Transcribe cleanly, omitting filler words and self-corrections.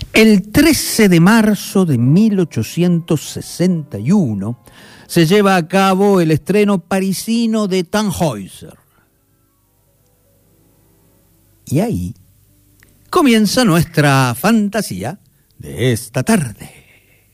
El 13 de marzo de 1861 se lleva a cabo el estreno parisino de Tannhäuser. Y ahí comienza nuestra fantasía de esta tarde.